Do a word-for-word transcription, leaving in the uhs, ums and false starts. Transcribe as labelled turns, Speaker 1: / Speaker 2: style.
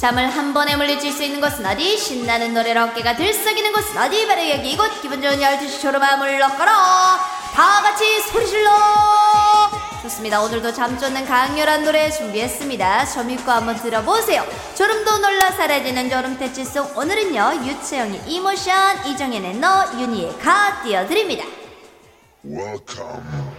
Speaker 1: 잠을 한 번에 물리칠 수 있는 곳은 어디? 신나는 노래로 어깨가 들썩이는 곳은 어디? 바로 여기 이곳. 기분 좋은 열두 시 초로마음을 넣거라. 다 같이 소리 질러. 좋습니다. 오늘도 잠 쫓는 강렬한 노래 준비했습니다. 저 믿고 한번 들어보세요. 졸음도 놀라 사라지는 졸음 퇴치송. 오늘은요 유채영의 이모션, 이정현의 너, 윤희의 가 띄워드립니다.
Speaker 2: Welcome.